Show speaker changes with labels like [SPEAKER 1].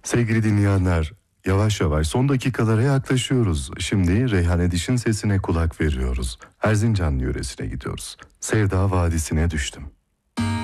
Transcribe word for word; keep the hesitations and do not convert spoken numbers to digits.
[SPEAKER 1] Sevgili dinleyenler, yavaş yavaş son dakikalara yaklaşıyoruz. Şimdi Reyhane Diş'in sesine kulak veriyoruz. Erzincan yöresine gidiyoruz. Sevda Vadisi'ne düştüm.